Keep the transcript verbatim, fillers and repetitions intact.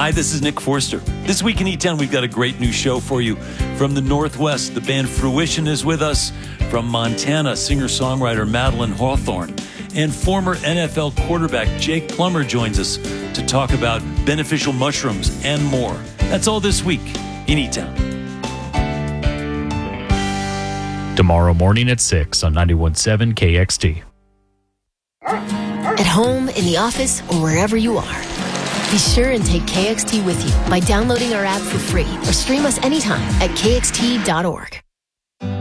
Hi, this is Nick Forster. This week in E-Town, we've got a great new show for you. From the Northwest, the band Fruition is with us. From Montana, singer-songwriter Madeline Hawthorne. And former N F L quarterback Jake Plummer joins us to talk about beneficial mushrooms and more. That's all this week in E-Town. Tomorrow morning at six on ninety-one point seven K X T. At home, in the office, or wherever you are, be sure and take K X T with you by downloading our app for free or stream us anytime at K X T dot org.